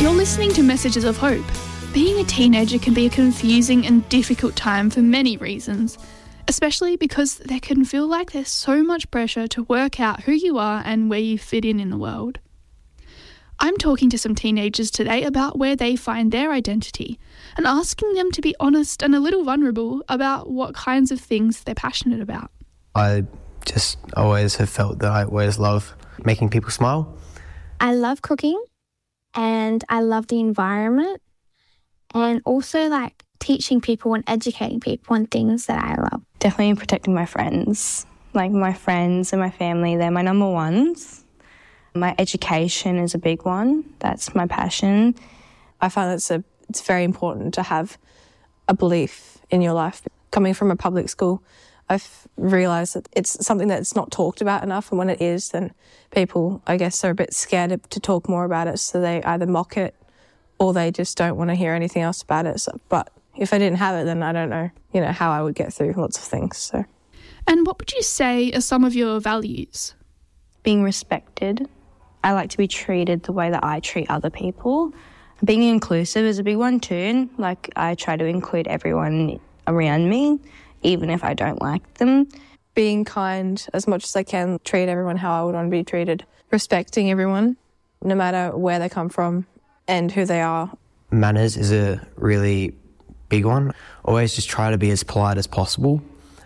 You're listening to Messages of Hope. Being a teenager can be a confusing and difficult time for many reasons, especially because there can feel like there's so much pressure to work out who you are and where you fit in the world. I'm talking to some teenagers today about where they find their identity and asking them to be honest and a little vulnerable about what kinds of things they're passionate about. I just always have felt that I always love making people smile. I love cooking and I love the environment and also like teaching people and educating people on things that I love. Definitely protecting my friends. Like my friends and my family, they're my number ones. My education is a big one. That's my passion. I find it's very important to have a belief in your life. Coming from a public school, I've realised that it's something that's not talked about enough, and when it is, then people, I guess, are a bit scared to talk more about it, so they either mock it or they just don't want to hear anything else about it. But if I didn't have it, then I don't know, how I would get through lots of things. So. And what would you say are some of your values? Being respected. I like to be treated the way that I treat other people. Being inclusive is a big one too. Like I try to include everyone around me, even if I don't like them. Being kind as much as I can, treat everyone how I would want to be treated. Respecting everyone, no matter where they come from and who they are. Manners is a really big one. Always just try to be as polite as possible.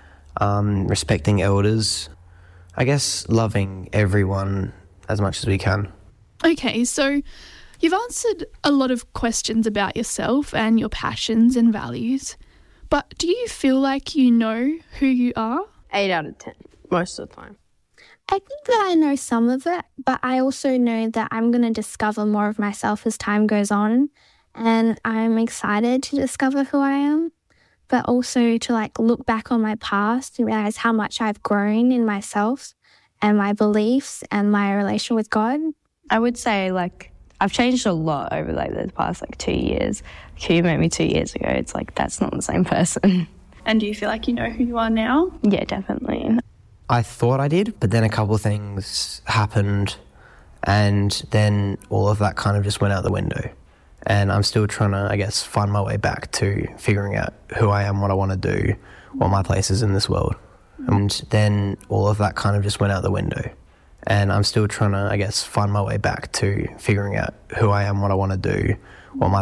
Respecting elders. I guess loving everyone as much as we can. Okay, so you've answered a lot of questions about yourself and your passions and values, but do you feel like you know who you are? 8 out of 10, most of the time. I think that I know some of it, but I also know that I'm going to discover more of myself as time goes on, and I'm excited to discover who I am, but also to look back on my past and realise how much I've grown in myself and my beliefs and my relation with God. I would say I've changed a lot over the past 2 years. Who you met me 2 years ago, it's that's not the same person. And do you feel like you know who you are now? Yeah, definitely. I thought I did, but then a couple of things happened and then all of that kind of just went out the window. And I'm still trying to, I guess, find my way back to figuring out who I am, what I want to do, what my place is in this world. And then all of that kind of just went out the window. And I'm still trying to, I guess, find my way back to figuring out who I am, what I want to do, what my